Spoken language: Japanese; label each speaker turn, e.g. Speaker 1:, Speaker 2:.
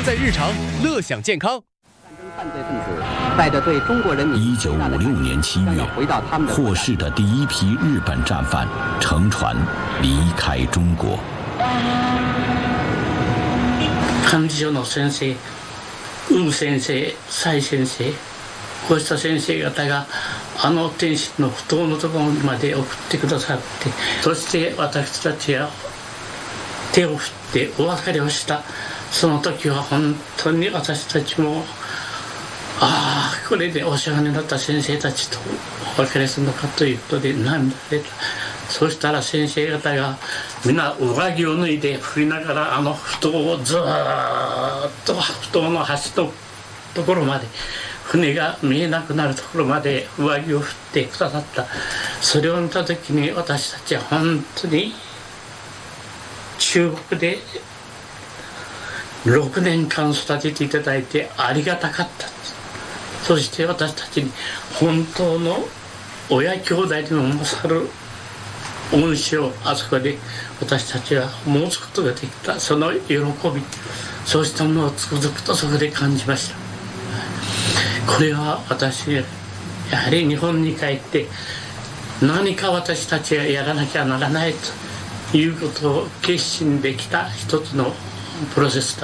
Speaker 1: 在日常，乐享健康。
Speaker 2: 犯罪分子带着对中国人民
Speaker 3: 1956年7月，获释的第一批日本战犯乘船离开中国。
Speaker 4: 幹事長の先生、先生、蔡先生、こうした先生方が天津の不当のところまで送ってくださって、そして私たちは手を振ってお別れをした。その時は本当に私たちもこれでお世話になった先生たちとお別れするのかということで涙出た。そうしたら先生方が皆上着を脱いで振りながら埠頭をずーっと埠頭の端のところまで船が見えなくなるところまで上着を振ってくださった。それを見た時に私たちは本当に中国で6年間育てていただいてありがたかった。そして私たちに本当の親兄弟にも勝る恩師をあそこで私たちは持つことができた。その喜び、そうしたものをつくづくとそこで感じました。これは私やはり日本に帰って何か私たちがやらなきゃならないということを決心できた一つのプロセスだ。